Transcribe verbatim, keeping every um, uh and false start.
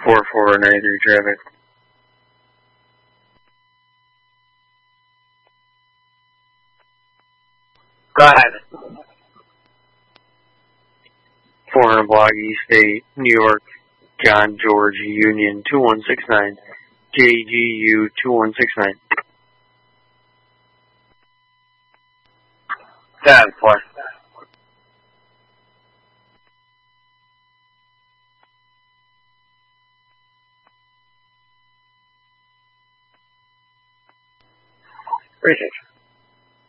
four four ninety-three traffic. Go ahead. four hundred block East State, New York, John George Union two one six nine, J G U two one six nine. Seven four. Appreciate you.